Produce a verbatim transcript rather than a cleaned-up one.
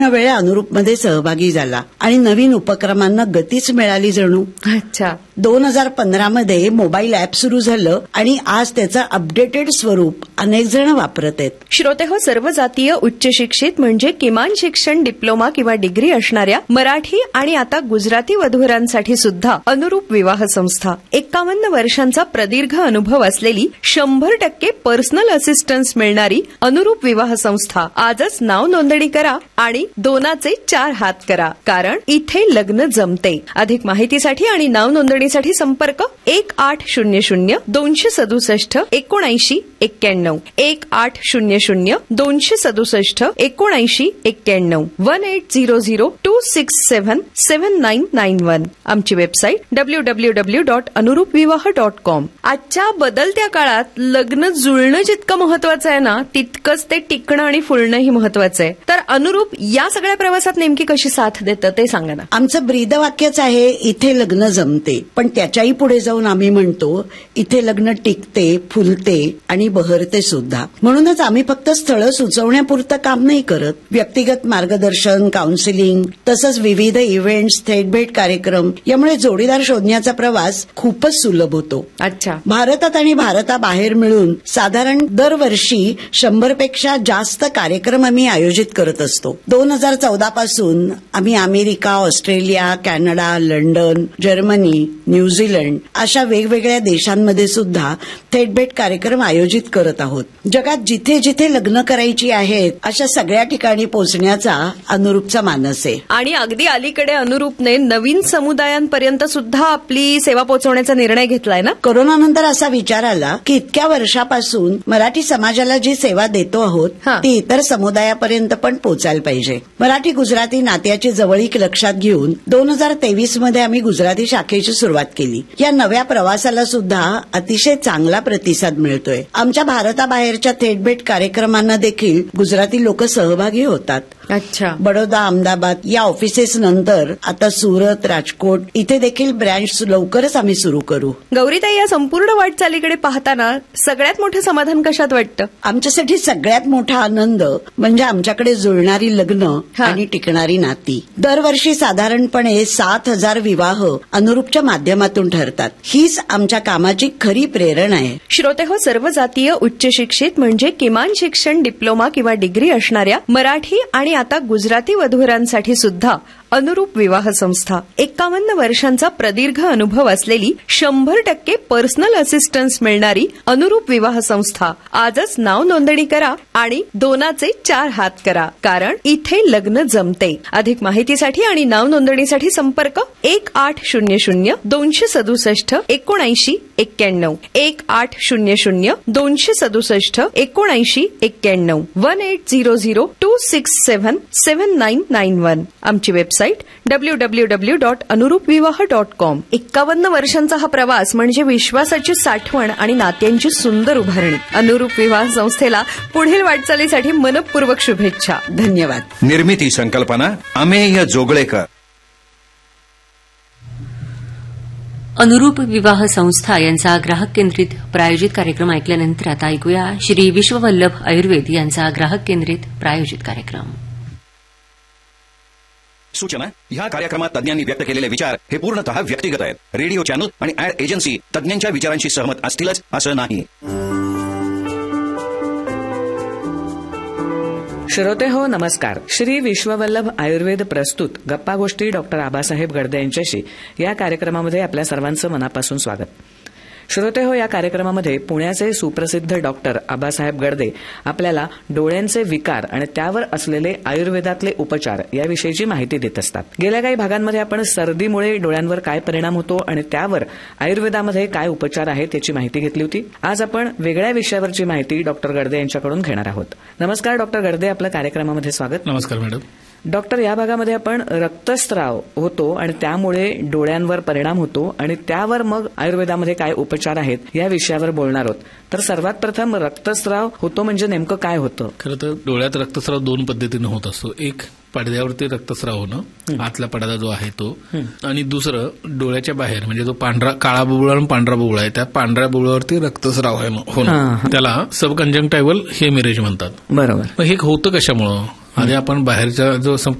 वेळा अनुरूपमध्ये सहभागी झाला आणि नवीन उपक्रमांना गतीच मिळाली जणू. अच्छा. दोन हजार पंधरा मध्ये मोबाईल ऍप सुरू झालं आणि आज त्याचं अपडेटेड स्वरूप अनेक जण वापरत आहेत. श्रोते हो, सर्व जातीय उच्च शिक्षित म्हणजे किमान शिक्षण डिप्लोमा किंवा डिग्री असणाऱ्या मराठी आणि आता गुजराती वधूवरांसाठी सुद्धा अनुरूप विवाह संस्था, एक्कावन्न वर्षांचा प्रदीर्घ अनुभव असलेली, शंभर टक्के पर्सनल असिस्टन्स मिळणारी अनुरूप विवाह संस्था. आजच नाव नोंदणी करा आणि दोनाचे चार हात करा, कारण इथे लग्न जमते. अधिक माहितीसाठी आणि नाव नोंदणीसाठी संपर्क एक आठ शून्य शून्य दोनशे सदुसष्ट एकोणऐंशी एक्क्याण्णव एक आठ शून्य शून्य दोनशे सदुसष्ट एकोणऐंशी एक्क्याण्णव one eight zero zero to six seven seven nine nine one. आमची website W W W dot अनुरूप विवाह डॉट कॉम. आजच्या बदलत्या काळात लग्न जुळणं जितकं महत्वाचं आहे ना, तितकंच ते टिकणं आणि फुलणंही महत्वाचं आहे. तर अनुरूप या सगळ्या प्रवासात नेमकी कशी साथ देतं ते सांगा ना. आमचं ब्रीदवाक्यच आहे, इथे लग्न जमते. पण त्याच्याही पुढे जाऊन आम्ही म्हणतो, इथे लग्न टिकते, फुलते आणि बहरते सुद्धा. म्हणूनच आम्ही फक्त स्थळं सुचवण्यापुरतं काम नाही करत. व्यक्तिगत मार्गदर्शन, काउन्सिलिंग, तसंच विविध इव्हेंट्स, थेटभेट कार्यक्रम यामुळे जोडीदार शोधण्याचा प्रवास खूपच सुलभ होतो. अच्छा. भारतात आणि भारताबाहेर मिळून साधारण दरवर्षी शंभर पेक्षा जास्त कार्यक्रम आम्ही आयोजित करत असतो. दोन हजार चौदा पासून आम्ही America, Australia, Canada, London, Germany, New Zealand अशा वेगवेगळ्या देशांमध्ये सुद्धा थेटभेट कार्यक्रम आयोजित करत आहोत. जगात जिथे जिथे लग्न करायची आहेत अशा सगळ्या ठिकाणी पोहोचण्याचा अनुरूपचा मानस आहे. आणि अगदी अलीकडे अनुरूपने नवीन समुदायांपर्यंत सुद्धा आपली सेवा पोहोचवण्याचा निर्णय घेतलाय ना. कोरोनानंतर असा विचार आला की इतक्या वर्षापासून मराठी समाजाला जी सेवा देतो आहोत ती इतर समुदायापर्यंत पण पोहोचायला पाहिजे. मराठी गुजराती नात्याची जवळीक लक्षात घेऊन दोन हजार तेवीस मध्ये आम्ही गुजराती शाखेची सुरुवात केली. या नव्या प्रवासाला सुद्धा अतिशय चांगला प्रतिसाद मिळतोय. आमच्या भारताबाहेरच्या थेटभेट कार्यक्रमांना देखील गुजराती लोक सहभागी होतात. अच्छा. बडोदा, अहमदाबाद या ऑफिसेस नंतर आता सुरत, राजकोट इथे देखील ब्रँच लवकरच आम्ही सुरू करू. गौरीताई, या संपूर्ण वाटचालीकडे पाहताना सगळ्यात मोठं समाधान कशात वाटतं? आमच्यासाठी सगळ्यात मोठा आनंद म्हणजे आमच्याकडे जुळणारी लग्न आणि टिकणारी नाती. दरवर्षी साधारणपणे सात हजार विवाह अनुरूपच्या माध्यमातून ठरतात. हीच आमच्या कामाची खरी प्रेरणा आहे. श्रोते हो, सर्व जातीय उच्च शिक्षित म्हणजे किमान शिक्षण डिप्लोमा किंवा डिग्री असणाऱ्या मराठी आणि आता गुजराती वधूवरांसाठी सुद्धा अनुरूप विवाह संस्था, एक्कावन्न वर्षांचा प्रदीर्घ अनुभव असलेली, शंभर टक्के पर्सनल असिस्टन्स मिळणारी अनुरूप विवाह संस्था. आजच नाव नोंदणी करा आणि दोनाचे चार हात करा, कारण इथे लग्न जमते. अधिक माहितीसाठी आणि नाव नोंदणीसाठी संपर्क एक आठ शून्य शून्य दोनशे सदुसष्ट एकोणऐंशी एक्क्याण्णव एक आठ शून्य शून्य दोनशे सदुसष्ट एकोणऐंशी एक्क्याण्णव one eight zero zero to six seven seven nine nine one. आमची website W W W dot अनुरूप विवाह डॉट कॉम. एक्कावन्न वर्षांचा हा प्रवास म्हणजे विश्वासाची साठवण आणि नात्यांची सुंदर उभारणी. अनुरूप विवाह संस्थेला पुढील वाटचालीसाठी मनपूर्वक शुभेच्छा. धन्यवाद. निर्मिती संकल्पना अमेय जोगळेकर. अनुरूप विवाह संस्था यांचा ग्राहक केंद्रित प्रायोजित कार्यक्रम ऐकल्यानंतर आता ऐकूया श्री विश्ववल्लभ आयुर्वेद यांचा ग्राहक केंद्रित प्रायोजित कार्यक्रम. सूचना: ह्या कार्यक्रमात तज्ञांनी व्यक्त केलेले विचार हे पूर्णतः व्यक्तिगत आहेत. रेडिओ चॅनल आणि ऍड एजन्सी तज्ञांच्या विचारांशी सहमत असतीलच असं नाही. श्रोते हो, नमस्कार. श्री विश्ववल्लभ आयुर्वेद प्रस्तुत गप्पा गोष्टी डॉक्टर आबासाहेब गडदे यांच्याशी या कार्यक्रमामध्ये आपल्या सर्वांचं मनापासून स्वागत. श्रोते हो, या कार्यक्रमामध्ये पुण्याचे सुप्रसिद्ध डॉक्टर आबासाहेब गडदे आपल्याला डोळ्यांचे विकार आणि त्यावर असलेले आयुर्वेदातले उपचार याविषयीची माहिती देत असतात. गेल्या काही भागांमध्ये आपण सर्दीमुळे डोळ्यांवर काय परिणाम होतो आणि त्यावर आयुर्वेदामध्ये काय उपचार आहेत याची माहिती घेतली होती. आज आपण वेगळ्या विषयावरची माहिती डॉक्टर गडदे यांच्याकडून घेणार आहोत. नमस्कार डॉक्टर गडदे, आपलं कार्यक्रमामध्ये स्वागत. नमस्कार मॅडम. डॉक्टर, या भागामध्ये आपण रक्तस्राव होतो आणि त्यामुळे डोळ्यांवर परिणाम होतो आणि त्यावर मग आयुर्वेदामध्ये काय उपचार आहेत या विषयावर बोलणार आहोत. तर सर्वात प्रथम रक्तस्राव होतो म्हणजे नेमकं काय होतं? खरं तर डोळ्यात रक्तस्राव दोन पद्धतीने होत असतो. एक पडद्यावरती रक्तस्राव होणं, आतला पडदा जो आहे तो, आणि दुसरं डोळ्याच्या बाहेर म्हणजे जो पांढरा काळा बुबुळा आणि पांढरा बुबुळा आहे त्या पांढऱ्या बुबुळावरती रक्तस्राव होणं, त्याला सबकंजंक्टिव्हल हेमरेज म्हणतात. बरोबर. हे होतं कशामुळं? आधी आपण बाहेरच्या जो